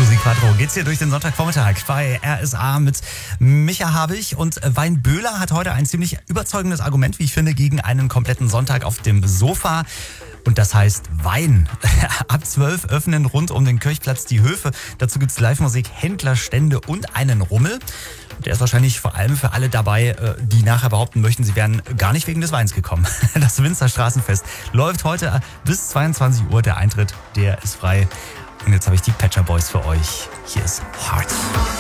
Susi Quattro geht's hier durch den Sonntagvormittag bei RSA mit Micha Habich. Und Weinböhler hat heute ein ziemlich überzeugendes Argument, wie ich finde, gegen einen kompletten Sonntag auf dem Sofa. Und das heißt Wein. Ab 12 öffnen rund um den Kirchplatz die Höfe. Dazu gibt's Live-Musik, Händlerstände und einen Rummel. Der ist wahrscheinlich vor allem für alle dabei, die nachher behaupten möchten, sie wären gar nicht wegen des Weins gekommen. Das Winzer Straßenfest läuft heute bis 22 Uhr. Der Eintritt, der ist frei. Und jetzt habe ich die Pet Shop Boys für euch. Hier ist Heart.